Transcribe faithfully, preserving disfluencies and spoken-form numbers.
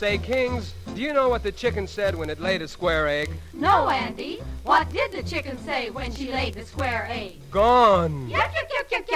Say, Kings, do you know what the chicken said when it laid a square egg? No, Andy. What did the chicken say when she laid the square egg? Gone. Yuck, yuck, yuck, yuck, yuck.